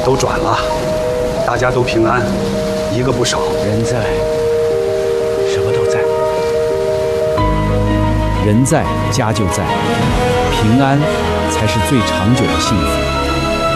都转了，大家都平安，一个不少。 人在，什么都在。 人在，家就在，平安才是最长久的幸福。